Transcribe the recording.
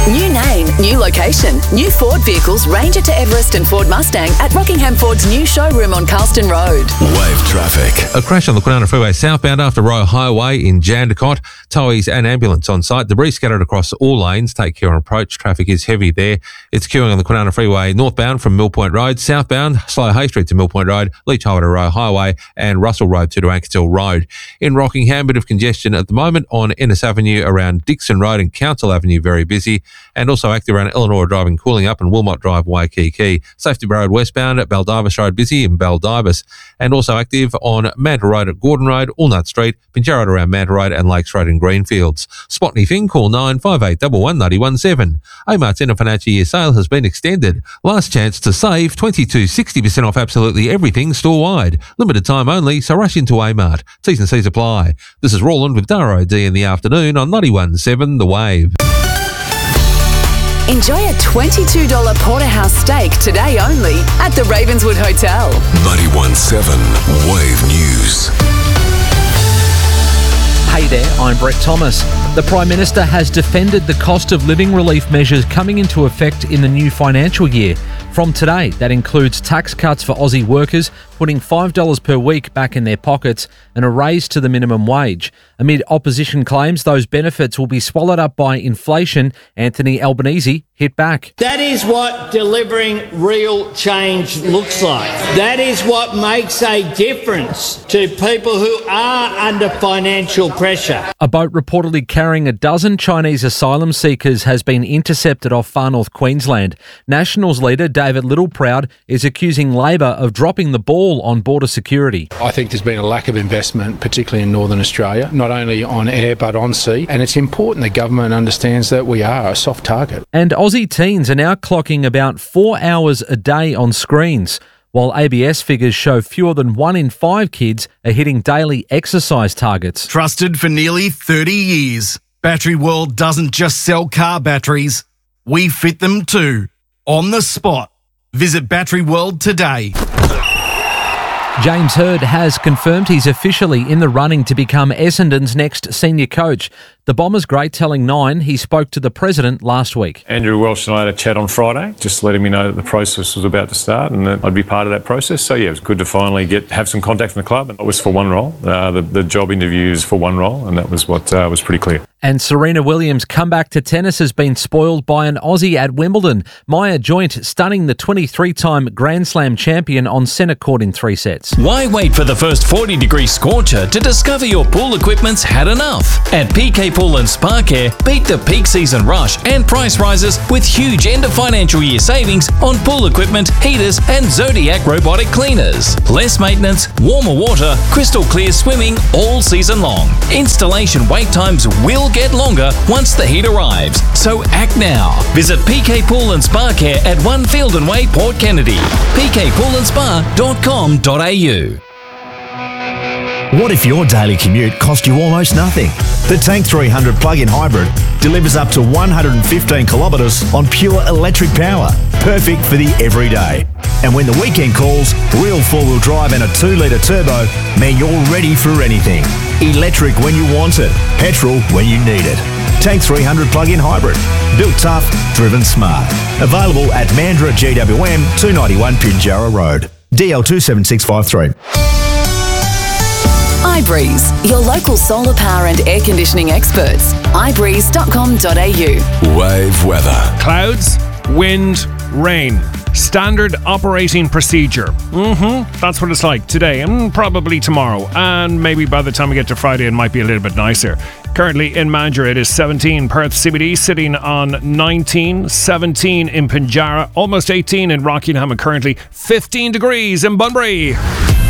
New name, new location. New Ford vehicles Ranger to Everest and Ford Mustang at Rockingham Ford's new showroom on Carlston Road. Wave traffic. A crash on the Kwinana Freeway southbound after Royal Highway in Jandakot. Towies and ambulance on site. Debris scattered across all lanes. Take care on approach. Traffic is heavy there. It's queuing on the Kwinana Freeway northbound from Mill Point Road. Southbound, Slow Hay Street to Mill Point Road. Leach Highway to Royal Highway and Russell Road to Ankersdale Road. In Rockingham, bit of congestion at the moment on Ennis Avenue around Dixon Road and Council Avenue, very busy. And also active around Eleanor Drive and Cooling Up and Wilmot Drive, Waikiki. Safety Road westbound at Baldivis Road, busy in Baldivis. And also active on Manta Road at Gordon Road, Allnut Street, Pinjarra Road around Manta Road and Lakes Road in Greenfields. Spot anything, call 95811 Amart's end of financial year sale has been extended. Last chance to save 60% off absolutely everything store-wide. Limited time only, so rush into Amart. T's and C's apply. This is Roland with Dara D in the afternoon on 91.7 The Wave. Enjoy a $22 porterhouse steak today only at the Ravenswood Hotel. 91.7 Wave News. Hey there, I'm Brett Thomas. The Prime Minister has defended the cost of living relief measures coming into effect in the new financial year. From today, that includes tax cuts for Aussie workers, putting $5 per week back in their pockets and a raise to the minimum wage. Amid opposition claims those benefits will be swallowed up by inflation, Anthony Albanese hit back. That is what delivering real change looks like. That is what makes a difference to people who are under financial pressure. A boat reportedly carrying a dozen Chinese asylum seekers has been intercepted off far north Queensland. Nationals leader David Littleproud is accusing Labor of dropping the ball on border security. I think there's been a lack of investment, particularly in Northern Australia, not only on air but on sea, and it's important the government understands that we are a soft target. And Aussie teens are now clocking about 4 hours a day on screens, while ABS figures show fewer than 1 in 5 kids are hitting daily exercise targets. Trusted for nearly 30 years, Battery World doesn't just sell car batteries, we fit them too. On the spot. Visit Battery World today. James Hird has confirmed he's officially in the running to become Essendon's next senior coach. The Bombers great telling Nine he spoke to the president last week. Andrew Welsh and I had a chat on Friday, just letting me know that the process was about to start and that I'd be part of that process. So yeah, it was good to finally have some contact from the club. And it was for one role. The job interview is for one role, and that was what was pretty clear. And Serena Williams' comeback to tennis has been spoiled by an Aussie at Wimbledon. Maya Joint stunning the 23-time Grand Slam champion on centre court in 3 sets. Why wait for the first 40-degree scorcher to discover your pool equipment's had enough? At PK Pool and Spa Care, beat the peak season rush and price rises with huge end of financial year savings on pool equipment, heaters and Zodiac robotic cleaners. Less maintenance, warmer water, crystal clear swimming all season long. Installation wait times will get longer once the heat arrives, so act now. Visit PK Pool and Spa Care at 1 Fielden Way, Port Kennedy. pkpoolandspa.com.au. What if your daily commute cost you almost nothing? The Tank 300 plug-in hybrid delivers up to 115 kilometres on pure electric power, perfect for the everyday. And when the weekend calls, real four-wheel drive and a 2-litre turbo mean you're ready for anything. Electric when you want it, petrol when you need it. Tank 300 plug-in hybrid, built tough, driven smart. Available at Mandurah GWM 291 Pinjarra Road, DL 27653. iBreeze, your local solar power and air conditioning experts. ibreeze.com.au. Wave weather. Clouds, wind, rain. Standard operating procedure. That's what it's like today and probably tomorrow. And maybe by the time we get to Friday, it might be a little bit nicer. Currently in Mandurah, it is 17. Perth CBD sitting on 19. 17 in Pinjarra. Almost 18 in Rockingham. And currently 15 degrees in Bunbury.